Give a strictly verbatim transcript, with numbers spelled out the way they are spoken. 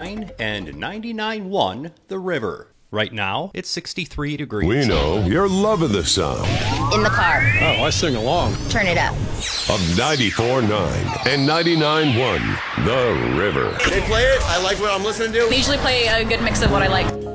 nine and ninety-nine point one The River. Right now, it's sixty-three degrees. We know you're loving the sound. In the car. Oh, I sing along. Turn it up. Of ninety-four point nine and ninety-nine point one The River. They play it. I like what I'm listening to. They usually play a good mix of what I like.